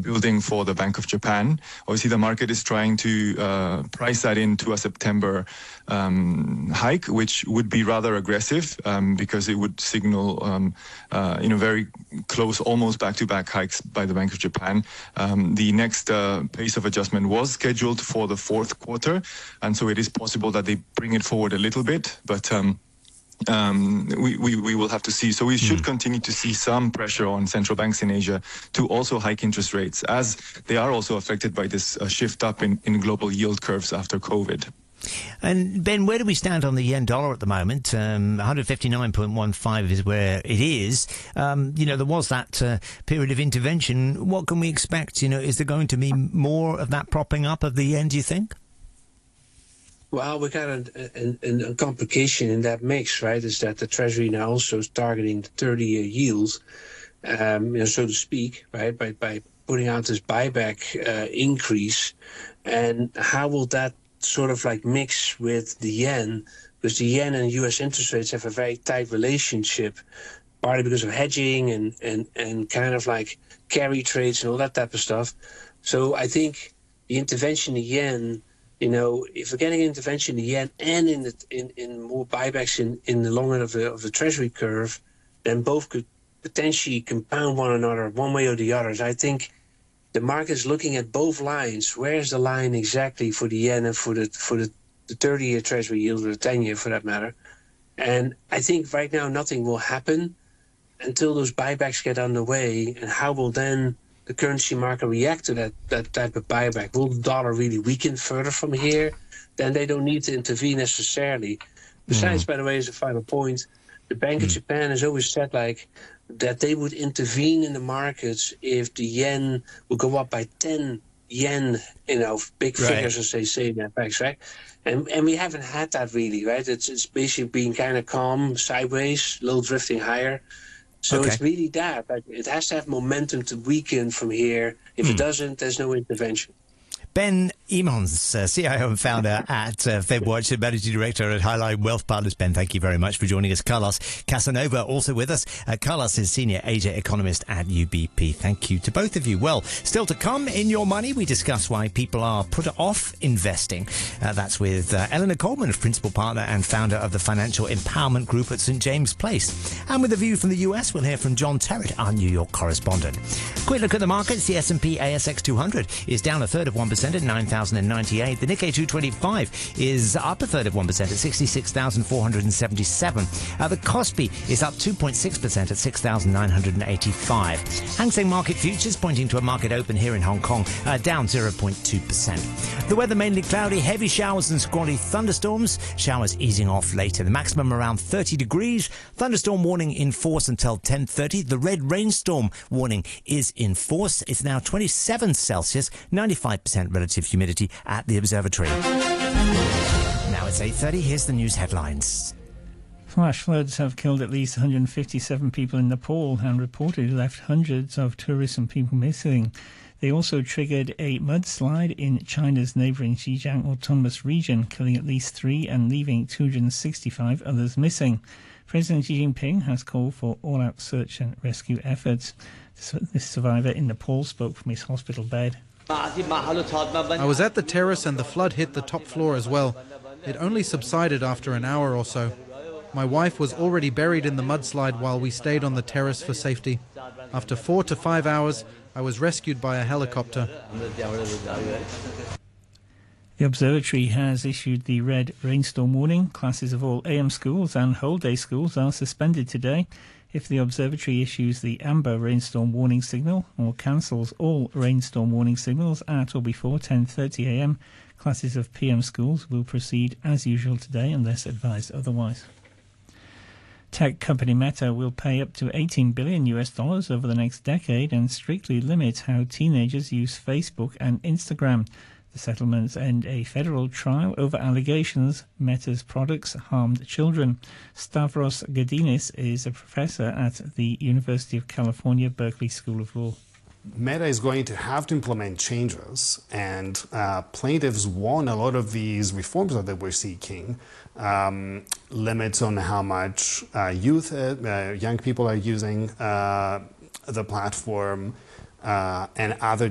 building for the Bank of Japan. Obviously, the market is trying to price that into a September hike, which would be rather aggressive because it would signal, very close, almost back-to-back hikes by the Bank of Japan. The next pace of adjustment was scheduled for the fourth quarter, and so it is possible that they bring it forward a little bit, but we will have to see. So we should continue to see some pressure on central banks in Asia to also hike interest rates, as they are also affected by this shift up in global yield curves after COVID. And Ben, where do we stand on the yen dollar at the moment? 159.15 is where it is. There was that period of intervention. What can we expect? Is there going to be more of that propping up of the yen, do you think? Well, we got a complication in that mix, right? Is that the Treasury now also is targeting the 30-year yields, so to speak, right? By putting out this buyback increase, and how will that sort of like mix with the yen? Because the yen and U.S. interest rates have a very tight relationship, partly because of hedging and kind of like carry trades and all that type of stuff. So I think the intervention in the yen. If we're getting intervention in the yen and in more buybacks in the long end of the Treasury curve, then both could potentially compound one another one way or the other. So I think the market is looking at both lines. Where's the line exactly for the yen and for the 30-year Treasury yield, or the 10-year for that matter? And I think right now nothing will happen until those buybacks get underway. And how will then the currency market react to that type of buyback? Will the dollar really weaken further from here? Then they don't need to intervene necessarily. Besides, by the way, as a final point, the Bank of Japan has always said that they would intervene in the markets if the yen would go up by 10 yen, big figures, as they say in their banks, right? And we haven't had that really, right? It's basically been kind of calm, sideways, a little drifting higher. So It's really that. It has to have momentum to weaken from here. If it doesn't, there's no intervention. Ben Emons, CIO and founder at FedWatch and Managing Director at Highline Wealth Partners. Ben, thank you very much for joining us. Carlos Casanova also with us. Carlos is Senior Asia Economist at UBP. Thank you to both of you. Well, still to come in Your Money, we discuss why people are put off investing. That's with Eleanor Coleman, Principal Partner and founder of the Financial Empowerment Group at St. James Place. And with a view from the US, we'll hear from John Terrett, our New York correspondent. Quick look at the markets. The S&P ASX 200 is down 1/3% at 9,098. The Nikkei 225 is up 1/3% at 66,477. The Kospi is up 2.6% at 6,985. Hang Seng Market Futures pointing to a market open here in Hong Kong, down 0.2%. The weather mainly cloudy, heavy showers and squally thunderstorms. Showers easing off later. The maximum around 30 degrees. Thunderstorm warning in force until 10:30. The red rainstorm warning is in force. It's now 27 Celsius, 95% relative humidity at the observatory. Now it's 8:30. Here's the news headlines. Flash floods have killed at least 157 people in Nepal and reportedly left hundreds of tourists and people missing. They also triggered a mudslide in China's neighbouring Xinjiang Autonomous Region, killing at least 3 and leaving 265 others missing. President Xi Jinping has called for all-out search and rescue efforts. This survivor in Nepal spoke from his hospital bed. I was at the terrace and the flood hit the top floor as well. It only subsided after an hour or so. My wife was already buried in the mudslide while we stayed on the terrace for safety. After 4 to 5 hours, I was rescued by a helicopter. The observatory has issued the red rainstorm warning. Classes of all AM schools and whole-day schools are suspended today. If the observatory issues the amber rainstorm warning signal or cancels all rainstorm warning signals at or before 10:30 a.m, classes of PM schools will proceed as usual today unless advised otherwise. Tech company Meta will pay up to $18 billion over the next decade and strictly limit how teenagers use Facebook and Instagram. The settlements end a federal trial over allegations Meta's products harmed children. Stavros Gadinis is a professor at the University of California, Berkeley School of Law. Meta is going to have to implement changes, and plaintiffs want a lot of these reforms that we're seeking. Limits on how much young people are using the platform, and other